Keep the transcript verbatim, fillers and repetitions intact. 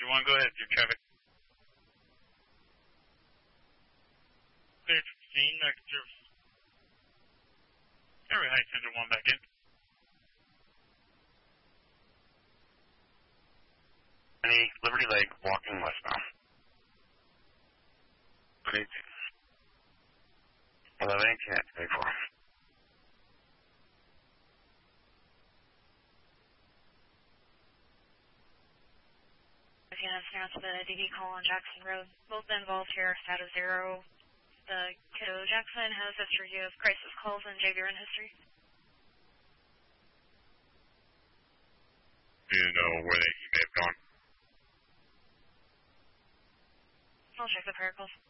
one, go ahead, your traffic. Clear to the scene, I can service. Every Heights, Center one back in. Any Liberty Lake walking westbound. Great. eleven eighteen, twenty-four. Now to the D D call on Jackson Road. Both involved here, status zero. The kiddo Jackson has history of crisis calls and J V run history. Do you know where they, he may have gone? I'll check the prayer calls.